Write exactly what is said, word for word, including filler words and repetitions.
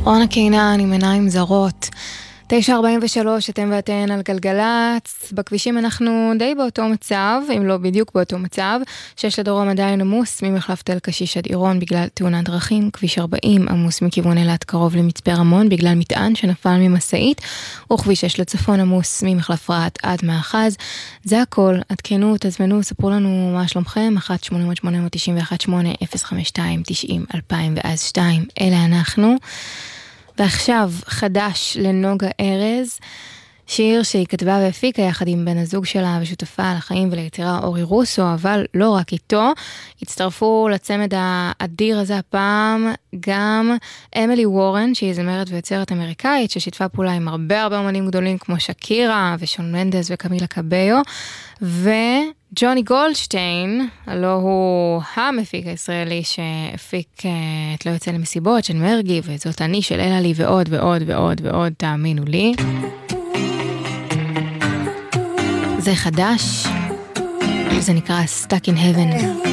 רונה קינן עם עיניים זרות. תשע ארבעים ושלוש, אתם ואתן על גלגלץ. בכבישים אנחנו די באותו מצב, אם לא בדיוק באותו מצב. שש לדרום עדיין עמוס ממחלף תל קשיש עד עירון בגלל תאונת דרכים. כביש ארבעים עמוס מכיוון אילת קרוב למצפה רמון בגלל מטען שנפל ממסעית. וכביש שש לצפון עמוס ממחלף רהט עד מאחז. זה הכל. עדכנו, תזמנו, ספרו לנו מה שלומכם. אחת שמונה שמונה תשע אחת שמונה אפס חמש שתיים תשעים אלפיים ואז שתיים. אלה אנחנו. ועכשיו חדש לנוגה ארז, שיר שהיא כתבה והפיקה יחד עם בן הזוג שלה ושותפה לחיים וליצירה אורי רוסו, אבל לא רק איתו. הצטרפו לצמד האדיר הזה הפעם גם אמילי וורן, שהיא זמרת ויוצרת אמריקאית, ששיתפה פעולה עם הרבה הרבה אומנים גדולים כמו שקירה ושון מנדס וקמילה קביו, ו... ג'וני גולדשטיין, הלא הוא המפיק הישראלי שהפיק את לא יוצא למסיבות של מרגי, וזאת אני של אלה לי ועוד ועוד ועוד ועוד, תאמינו לי. זה חדש, זה נקרא Stuck in Heaven.